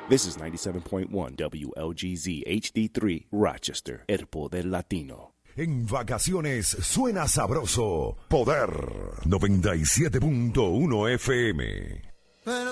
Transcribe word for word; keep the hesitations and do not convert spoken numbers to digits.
This is ninety-seven point one W L G Z H D three, Rochester, El Poder Latino. En vacaciones suena sabroso. Poder noventa y siete punto uno F M.